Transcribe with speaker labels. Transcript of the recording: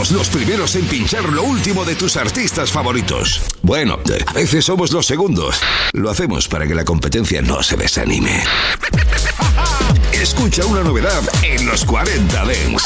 Speaker 1: Somos los primeros en pinchar lo último de tus artistas favoritos. Bueno, a veces somos los segundos. Lo hacemos para que la competencia no se desanime. Escucha una novedad en los 40 Dance.